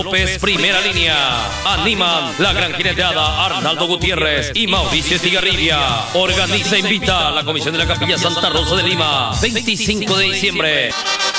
López, primera línea. Animan la gran jineteada Arnaldo Gutiérrez y Mauricio Estigarribia. Organiza e invita a la Comisión de la Capilla Santa Rosa de Lima. 25 de diciembre.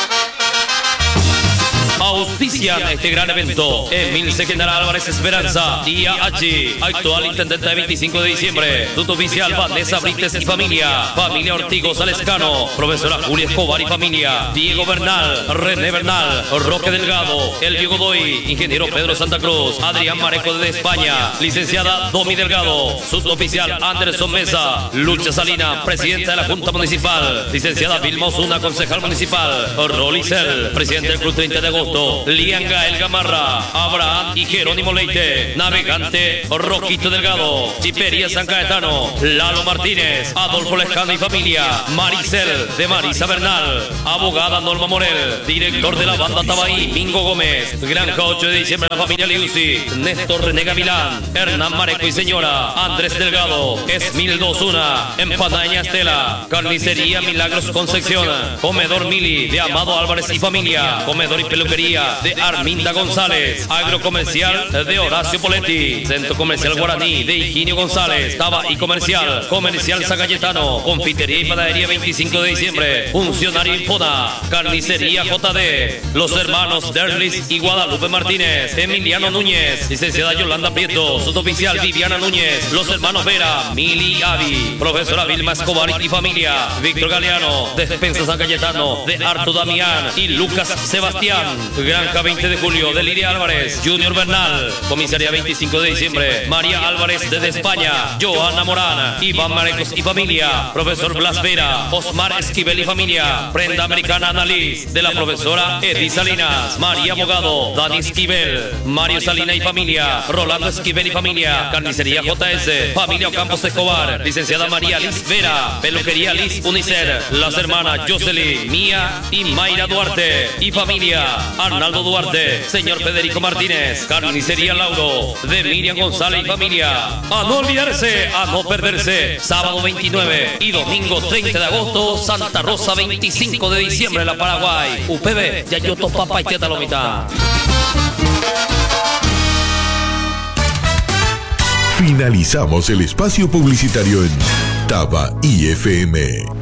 Auspician este gran evento Emilce General Álvarez Esperanza, IAH, actual intendente de 25 de diciembre, Tuto Oficial Vanessa Brites y familia, familia Ortigo Salescano, profesora Julia Escobar y familia, Diego Bernal, René Bernal, Roque Delgado, Elvio Godoy, ingeniero Pedro Santa Cruz, Adrián Mareco de España, licenciada Domi Delgado, suboficial Anderson Mesa, Lucha Salina, presidenta de la Junta Municipal, licenciada Vilma Osuna, concejal municipal, Rolicel, presidente del Club 30 de Agosto, Lian Gael Gamarra, Abraham y Jerónimo Leite, navegante Roquito Delgado, Chipería San Caetano, Lalo Martínez, Adolfo Lescano y familia, Maricel de Marisa Bernal, abogada Norma Morel, director de la banda Tabaí, Mingo Gómez, Granja 8 de diciembre, la familia Liusi, Néstor René Gavilán, Hernán Mareco y señora, Andrés Delgado, Esmildo Osuna, Empanaña Estela, Carnicería Milagros Concepción, Comedor Mili de Amado Álvarez y familia, Comedor y Peluquería de Arminda González, Agrocomercial de Horacio Poletti, Centro Comercial Guaraní de Higinio González, Taba y Comercial, Comercial San Cayetano, Confitería y Panadería 25 de diciembre, Funcionario Infona, Carnicería JD, los hermanos Derlis y Guadalupe Martínez, Emiliano Núñez, licenciada Yolanda Prieto, suboficial Viviana Núñez, los hermanos Vera, Mili y Avi, profesora Vilma Escobar y familia, Víctor Galeano, Despensa San Cayetano, de Arto Damián y Lucas Sebastián, Granja 20 de julio de Lidia Álvarez, Junior Bernal, Comisaría 25 de diciembre, María Álvarez desde España, Joana Morán, Iván Marecos y familia, profesor Blas Vera, Osmar Esquivel y familia, Prenda Americana Annalise, de la profesora Edith Salinas, María Abogado, Dani Esquivel, Mario Salina y familia, Rolando Esquivel y familia, Carnicería JS, familia Ocampos Escobar, licenciada María Liz Vera, Peluquería Liz Unicer, las hermanas Jocelyn, Mía y Mayra Duarte y familia, Arnaldo Duarte, señor Federico Martínez, Carnicería Lauro, de Miriam González y familia. A no olvidarse, a no perderse, sábado 29 y domingo 30 de agosto, Santa Rosa 25 de diciembre, la Paraguay. UPB, ya yo to papá y teta lomita. Finalizamos el espacio publicitario en Taba IFM.